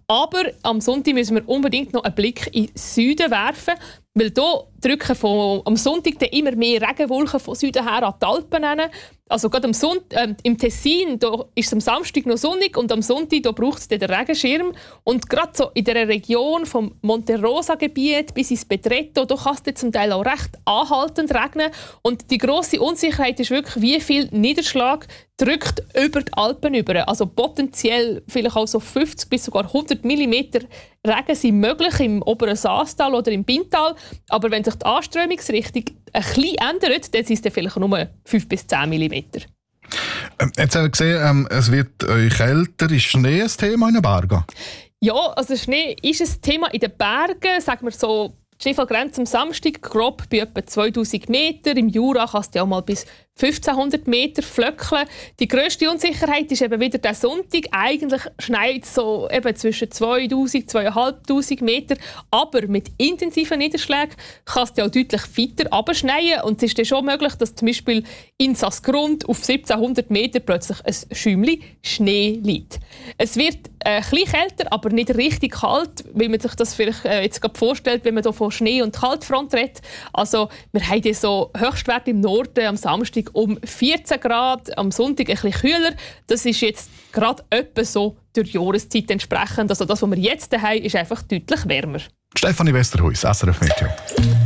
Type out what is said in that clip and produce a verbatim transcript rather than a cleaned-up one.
Aber am Sonntag müssen wir unbedingt noch einen Blick in den Süden werfen, weil hier drücken von, am Sonntag dann immer mehr Regenwolken von Süden her an die Alpen hin. Also gerade am Sonnt- äh, im Tessin da ist es am Samstag noch sonnig und am Sonntag da braucht es den Regenschirm. Und gerade so in der Region vom Monte Rosa-Gebiet bis ins Bedretto, da kann es zum Teil auch recht anhaltend regnen. Und die grosse Unsicherheit ist wirklich, wie viel Niederschlag drückt über die Alpen über. Also potenziell vielleicht auch so fünfzig bis sogar hundert Millimeter Regen sind möglich im oberen Saastal oder im Bintal. Aber wenn sich die Anströmungsrichtung ein bisschen ändert, dann sind es vielleicht nur fünf bis zehn Millimeter. Ähm, jetzt haben wir gesehen, ähm, es wird euch kälter. Ist Schnee ein Thema in den Bergen? Ja, also Schnee ist ein Thema in den Bergen. Sagen wir so, die Schneefallgrenze am Samstag grob bei etwa zweitausend Meter. Im Jura kann es ja auch mal bis fünfzehnhundert Meter flöckeln. Die grösste Unsicherheit ist eben wieder der Sonntag. Eigentlich schneit es so eben zwischen zweitausend, zweitausendfünfhundert Meter. Aber mit intensiven Niederschlägen kann es ja auch deutlich weiter abschneien. Und es ist dann schon möglich, dass zum Beispiel in Sassgrund auf siebzehnhundert Meter plötzlich ein Schäumchen Schnee liegt. Es wird ein bisschen kälter, aber nicht richtig kalt, wie man sich das vielleicht jetzt gerade vorstellt, wenn man hier von Schnee- und Kaltfront redet. Also wir haben hier so Höchstwerte im Norden am Samstag um vierzehn Grad, am Sonntag ein bisschen kühler. Das ist jetzt gerade etwa so durch die Jahreszeit entsprechend. Also das, was wir jetzt haben, ist einfach deutlich wärmer. Stefanie Westerhuis, S R F Meteo.